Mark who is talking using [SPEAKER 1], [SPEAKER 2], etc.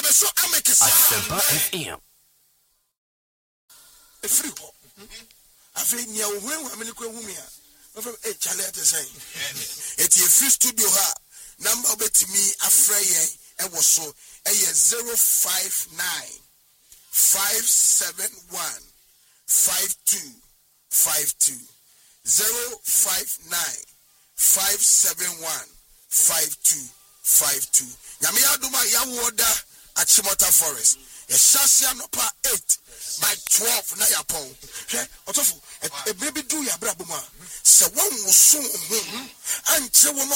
[SPEAKER 1] so amekesa
[SPEAKER 2] Asempa FM.
[SPEAKER 1] Free ho. Afei nya ohwen amene ko ehumi a. Ofem chale atesai. Eti free studio ha. Number obetimi afra yen e wo so e ye 059 571 5252 059 571 5252. Nyame aduma ya woda Achimota Forest. A Shasia Nopa 8 by 12 na yapon. Otofu, a baby do ya brabuma. So one was soon and